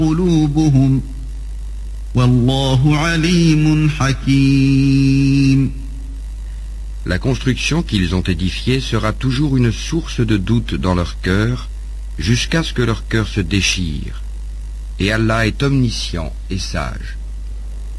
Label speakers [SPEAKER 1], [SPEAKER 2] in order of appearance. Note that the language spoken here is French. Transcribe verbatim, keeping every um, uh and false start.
[SPEAKER 1] قلوبهم والله عليم حكيم.
[SPEAKER 2] La construction qu'ils ont édifiée sera toujours une source de doute dans leur cœur, jusqu'à ce que leur cœur se déchire. Et Allah est omniscient et sage.